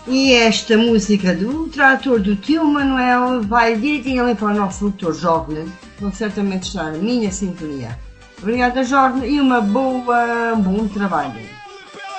E esta música do Trator do Tio Manuel vai direitinho ali para o nosso produtor Jorge. Vão certamente estar na minha sintonia. Obrigada, Jorge, e um bom trabalho.